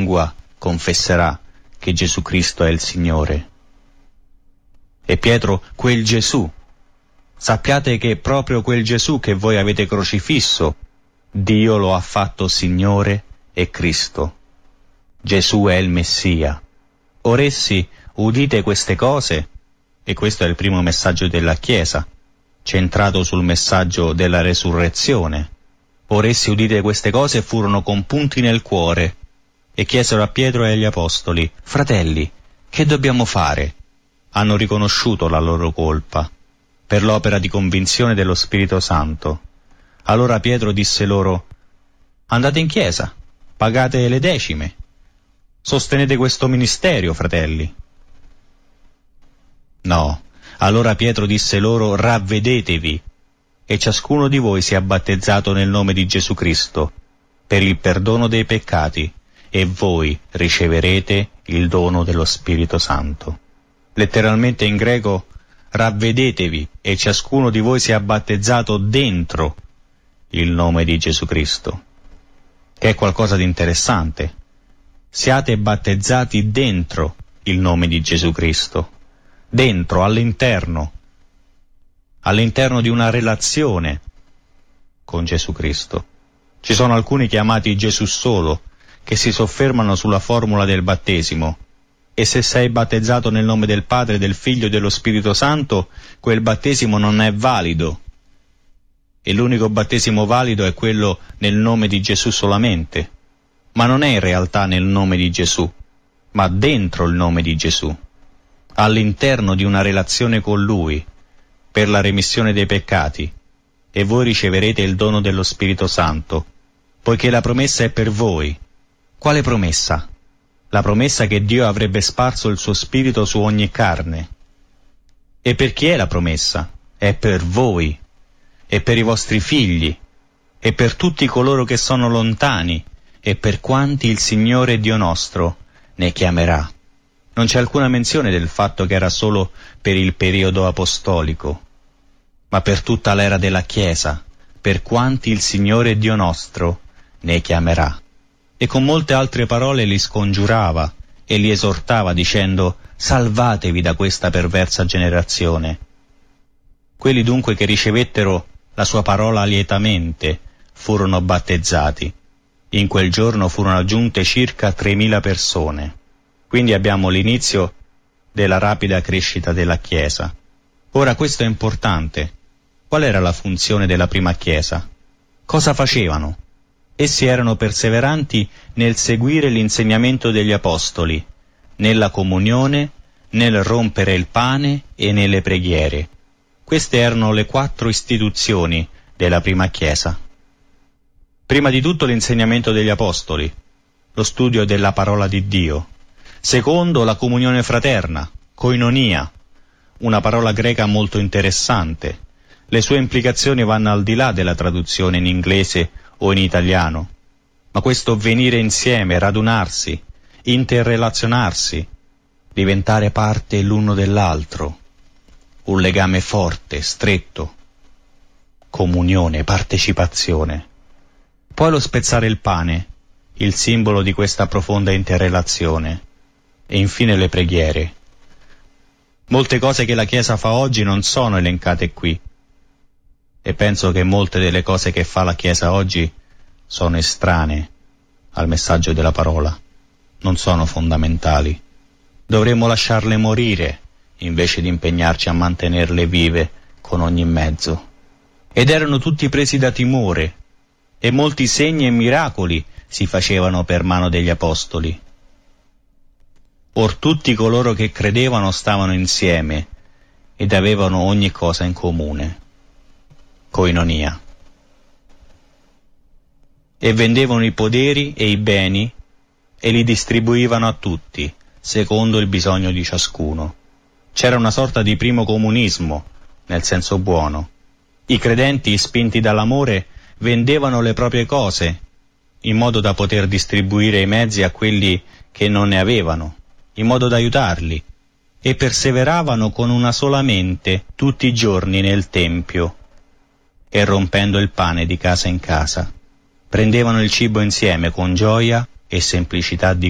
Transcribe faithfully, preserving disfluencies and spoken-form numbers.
lingua confesserà che Gesù Cristo è il Signore. E Pietro, quel Gesù, sappiate che proprio quel Gesù che voi avete crocifisso, Dio lo ha fatto Signore e Cristo. Gesù è il Messia. Or essi, udite queste cose, e questo è il primo messaggio della Chiesa, centrato sul messaggio della resurrezione. Or essi, udite queste cose, furono compunti nel cuore e chiesero a Pietro e agli apostoli: fratelli, che dobbiamo fare? Hanno riconosciuto la loro colpa per l'opera di convinzione dello Spirito Santo. Allora Pietro disse loro: andate in chiesa, pagate le decime, sostenete questo ministero, fratelli. No, allora Pietro disse loro: ravvedetevi e ciascuno di voi sia battezzato nel nome di Gesù Cristo per il perdono dei peccati, e voi riceverete il dono dello Spirito Santo. Letteralmente in greco, ravvedetevi e ciascuno di voi sia battezzato dentro il nome di Gesù Cristo, che è qualcosa di interessante. Siate battezzati dentro il nome di Gesù Cristo, dentro, all'interno, all'interno di una relazione con Gesù Cristo. Ci sono alcuni chiamati Gesù solo, che si soffermano sulla formula del battesimo, e se sei battezzato nel nome del Padre, del Figlio e dello Spirito Santo, quel battesimo non è valido. E l'unico battesimo valido è quello nel nome di Gesù solamente. Ma non è in realtà nel nome di Gesù, ma dentro il nome di Gesù, all'interno di una relazione con Lui, per la remissione dei peccati, e voi riceverete il dono dello Spirito Santo, poiché la promessa è per voi. Quale promessa? La promessa che Dio avrebbe sparso il suo Spirito su ogni carne. E per chi è la promessa? È per voi, e per i vostri figli, e per tutti coloro che sono lontani, e per quanti il Signore Dio nostro ne chiamerà. Non c'è alcuna menzione del fatto che era solo per il periodo apostolico, ma per tutta l'era della Chiesa, per quanti il Signore Dio nostro ne chiamerà. E con molte altre parole li scongiurava e li esortava dicendo: salvatevi da questa perversa generazione. Quelli dunque che ricevettero la sua parola lietamente furono battezzati. In quel giorno furono aggiunte circa tremila persone. Quindi abbiamo l'inizio della rapida crescita della Chiesa. Ora questo è importante. Qual era la funzione della prima Chiesa? Cosa facevano? Essi erano perseveranti nel seguire l'insegnamento degli Apostoli, nella comunione, nel rompere il pane e nelle preghiere. Queste erano le quattro istituzioni della prima Chiesa. Prima di tutto l'insegnamento degli Apostoli, lo studio della parola di Dio. Secondo, la comunione fraterna, koinonia, una parola greca molto interessante. Le sue implicazioni vanno al di là della traduzione in inglese o in italiano, ma questo venire insieme, radunarsi, interrelazionarsi, diventare parte l'uno dell'altro, un legame forte, stretto, comunione, partecipazione. Poi lo spezzare il pane, il simbolo di questa profonda interrelazione, e infine le preghiere. Molte cose che la Chiesa fa oggi non sono elencate qui, e penso che molte delle cose che fa la Chiesa oggi sono estranee al messaggio della parola, non sono fondamentali. Dovremmo lasciarle morire invece di impegnarci a mantenerle vive con ogni mezzo. Ed erano tutti presi da timore, e molti segni e miracoli si facevano per mano degli apostoli. Or tutti coloro che credevano stavano insieme ed avevano ogni cosa in comune. Koinonia. E vendevano i poderi e i beni e li distribuivano a tutti, secondo il bisogno di ciascuno. C'era una sorta di primo comunismo, nel senso buono. I credenti, spinti dall'amore, vendevano le proprie cose, in modo da poter distribuire i mezzi a quelli che non ne avevano, in modo da aiutarli, e perseveravano con una sola mente tutti i giorni nel Tempio, e rompendo il pane di casa in casa, prendevano il cibo insieme con gioia e semplicità di